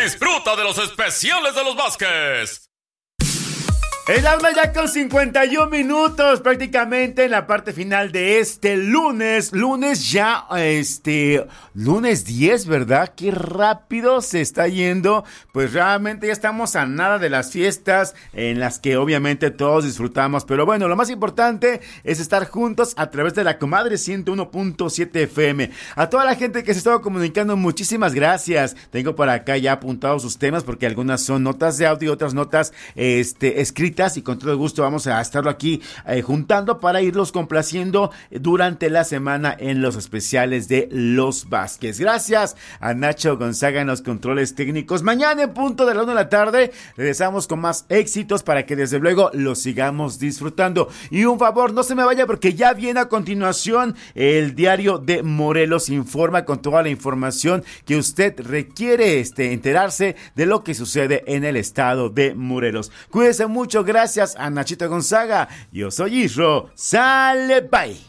Disfruta de los especiales de los Vázquez. El alma ya con 51 minutos, prácticamente en la parte final de este lunes ya, lunes 10, ¿verdad? Qué rápido se está yendo, pues realmente ya estamos a nada de las fiestas en las que obviamente todos disfrutamos, pero bueno, lo más importante es estar juntos a través de la Comadre 101.7 FM. A toda la gente que se estaba comunicando, muchísimas gracias. Tengo por acá ya apuntados sus temas porque algunas son notas de audio y otras notas, escritas. Y con todo el gusto vamos a estarlo aquí juntando para irlos complaciendo durante la semana en los especiales de Los Vázquez. Gracias a Nacho Gonzaga en los controles técnicos. Mañana en punto de la 1 de la tarde regresamos con más éxitos para que desde luego los sigamos disfrutando. Y un favor, no se me vaya porque ya viene a continuación el diario de Morelos Informa con toda la información que usted requiere enterarse de lo que sucede en el estado de Morelos. Cuídense mucho. Gracias a Nachito Gonzaga. Yo soy Isro. Sale, bye.